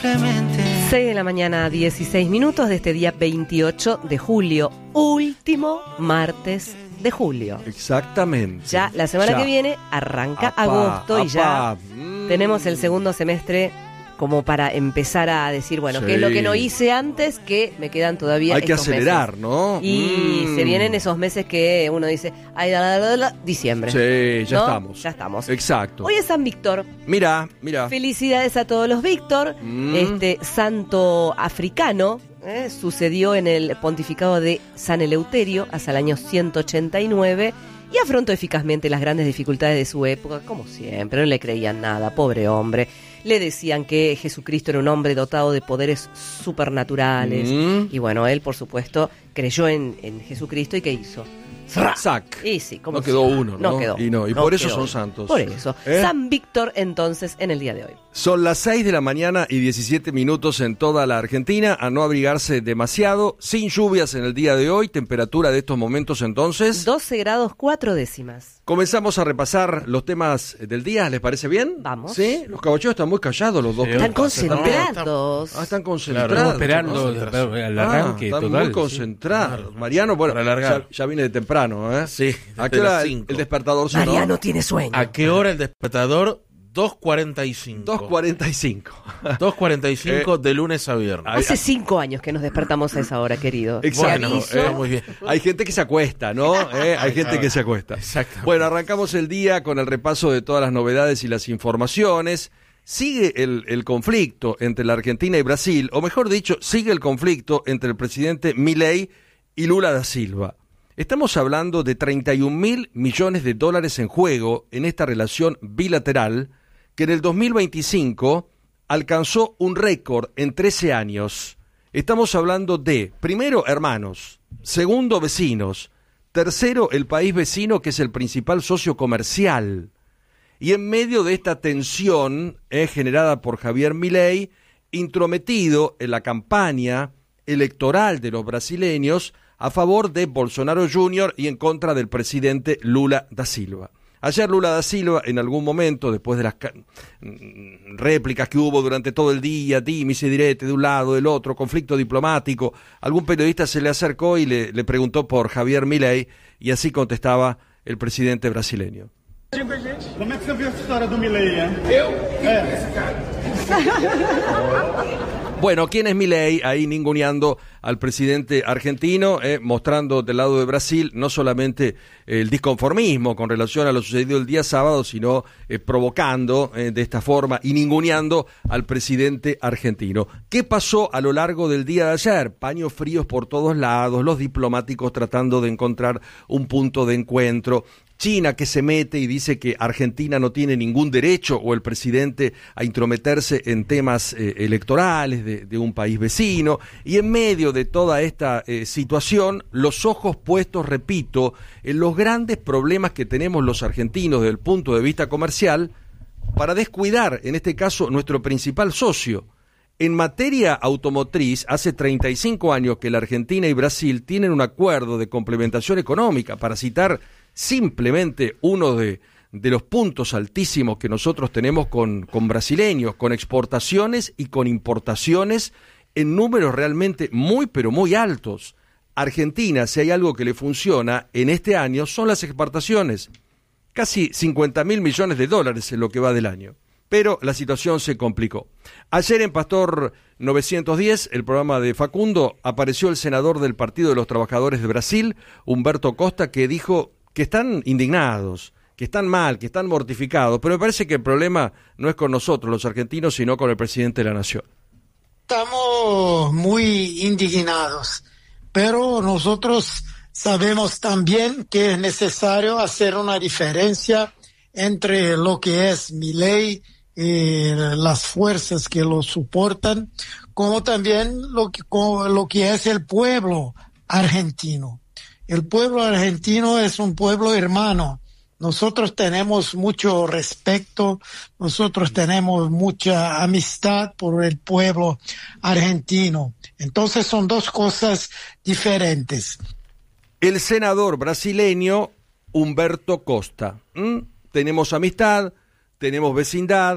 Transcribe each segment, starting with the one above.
6 de la mañana, 16 minutos de este día 28 de julio, último martes de julio. Exactamente. Ya la semana que viene arranca agosto y ya tenemos el segundo semestre como para empezar a decir, bueno, ¿qué es lo que no hice antes? Que me quedan todavía Hay que estos acelerar, meses. ¿no? Y se vienen esos meses que uno dice, ay, diciembre. Sí, ya ¿no? estamos. Ya estamos. Exacto. Hoy es San Víctor. Mira. Felicidades a todos los Víctor. Este santo africano sucedió en el pontificado de San Eleuterio hasta el año 189 y afrontó eficazmente las grandes dificultades de su época, como siempre. No le creían nada, pobre hombre. Le decían que Jesucristo era un hombre dotado de poderes supernaturales. Y bueno, él, por supuesto, creyó en Jesucristo. ¿Y qué hizo? ¡Sac! Y sí, como no quedó uno, ¿no? No quedó. Y no por eso quedó. son santos. Por eso. San Víctor, entonces, en el día de hoy. Son las 6 de la mañana y 17 minutos en toda la Argentina. A no abrigarse demasiado. Sin lluvias en el día de hoy. Temperatura de estos momentos, entonces. 12 grados 4 décimas. Comenzamos a repasar los temas del día. ¿Les parece bien? Vamos. ¿Sí? Los caballeros están muy callados, los dos. Están concentrados. Están concentrados. Claro, esperando el arranque. Están total, muy concentrados. Sí. Mariano, bueno, ya viene de temprano, ¿eh? Sí. ¿A qué hora el despertador sonó? Mariano tiene sueño. ¿A qué hora el despertador? 2:45. 2:45. 2:45 de lunes a viernes. Hace 5 años que nos despertamos a esa hora, querido. Exacto. Muy bien. Hay gente que se acuesta, ¿no? Hay gente que se acuesta. Exacto. Bueno, arrancamos el día con el repaso de todas las novedades y las informaciones. Sigue el conflicto entre la Argentina y Brasil, o mejor dicho, sigue el conflicto entre el presidente Milei y Lula da Silva. Estamos hablando de 31.000 millones de dólares en juego en esta relación bilateral que en el 2025 alcanzó un récord en 13 años. Estamos hablando de, primero, hermanos, segundo, vecinos, tercero, el país vecino que es el principal socio comercial. Y en medio de esta tensión generada por Javier Milei, intrometido en la campaña electoral de los brasileños a favor de Bolsonaro Jr. y en contra del presidente Lula da Silva. Ayer Lula da Silva, en algún momento, después de las réplicas que hubo durante todo el día, dimis y diretes de un lado, del otro, conflicto diplomático, algún periodista se le acercó y le preguntó por Javier Milei, y así contestaba el presidente brasileño. Como é que você viu essa história do Milei, Bueno, ¿quién es Milei? Ahí ninguneando al presidente argentino, mostrando del lado de Brasil no solamente el disconformismo con relación a lo sucedido el día sábado, sino provocando de esta forma y ninguneando al presidente argentino. ¿Qué pasó a lo largo del día de ayer? Paños fríos por todos lados, los diplomáticos tratando de encontrar un punto de encuentro. China que se mete y dice que Argentina no tiene ningún derecho, o el presidente, a intrometerse en temas electorales de un país vecino, y en medio de toda esta situación, los ojos puestos, repito, en los grandes problemas que tenemos los argentinos desde el punto de vista comercial, para descuidar, en este caso, nuestro principal socio. En materia automotriz, hace 35 años que la Argentina y Brasil tienen un acuerdo de complementación económica, para citar simplemente uno de los puntos altísimos que nosotros tenemos con brasileños, con exportaciones y con importaciones en números realmente muy, pero muy altos. Argentina, si hay algo que le funciona en este año, son las exportaciones. Casi 50.000 millones de dólares en lo que va del año. Pero la situación se complicó. Ayer en Pastor 910, el programa de Facundo, apareció el senador del Partido de los Trabajadores de Brasil, Humberto Costa, que dijo que están indignados, que están mal, que están mortificados, pero me parece que el problema no es con nosotros, los argentinos, sino con el presidente de la Nación. Estamos muy indignados, pero nosotros sabemos también que es necesario hacer una diferencia entre lo que es Milei y las fuerzas que lo soportan, como también lo que es el pueblo argentino. El pueblo argentino es un pueblo hermano. Nosotros tenemos mucho respeto, nosotros tenemos mucha amistad por el pueblo argentino. Entonces son dos cosas diferentes. El senador brasileño Humberto Costa. Tenemos amistad, tenemos vecindad,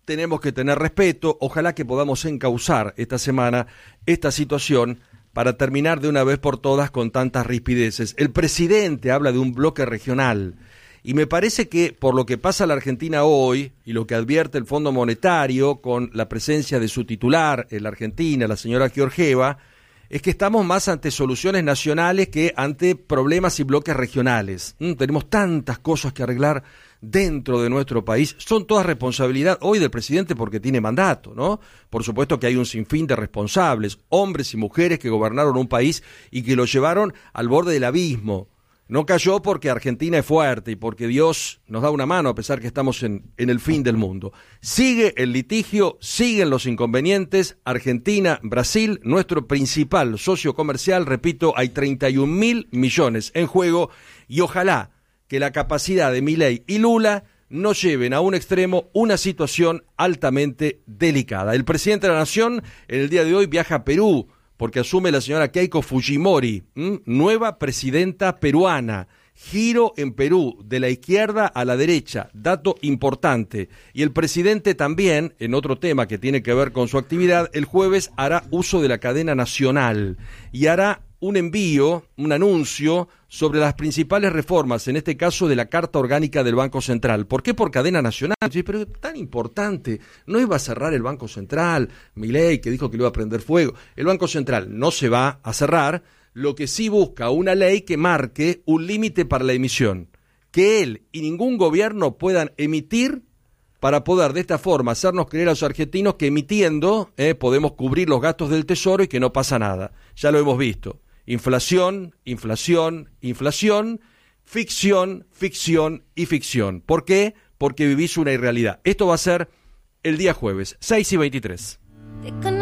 tenemos que tener respeto. Ojalá que podamos encauzar esta semana esta situación para terminar de una vez por todas con tantas rispideces. El presidente habla de un bloque regional y me parece que por lo que pasa en la Argentina hoy y lo que advierte el Fondo Monetario con la presencia de su titular en la Argentina, la señora Georgieva, es que estamos más ante soluciones nacionales que ante problemas y bloques regionales. Tenemos tantas cosas que arreglar dentro de nuestro país. Son todas responsabilidad hoy del presidente porque tiene mandato, ¿no? Por supuesto que hay un sinfín de responsables, hombres y mujeres que gobernaron un país y que lo llevaron al borde del abismo. No cayó porque Argentina es fuerte y porque Dios nos da una mano a pesar que estamos en el fin del mundo. Sigue el litigio, siguen los inconvenientes. Argentina, Brasil, nuestro principal socio comercial, repito, hay 31.000 millones en juego y ojalá que la capacidad de Milei y Lula no lleven a un extremo una situación altamente delicada. El presidente de la Nación en el día de hoy viaja a Perú, porque asume la señora Keiko Fujimori, nueva presidenta peruana. Giro en Perú, de la izquierda a la derecha, dato importante. Y el presidente también, en otro tema que tiene que ver con su actividad, el jueves hará uso de la cadena nacional y hará un envío, un anuncio sobre las principales reformas, en este caso de la Carta Orgánica del Banco Central. ¿Por qué por cadena nacional? Pero tan importante, no iba a cerrar el Banco Central, Milei que dijo que lo iba a prender fuego. El Banco Central no se va a cerrar, lo que sí busca una ley que marque un límite para la emisión, que él y ningún gobierno puedan emitir para poder de esta forma hacernos creer a los argentinos que emitiendo podemos cubrir los gastos del Tesoro y que no pasa nada. Ya lo hemos visto. Inflación, inflación, inflación, ficción, ficción y ficción. ¿Por qué? Porque vivís una irrealidad. Esto va a ser el día jueves, 6:23.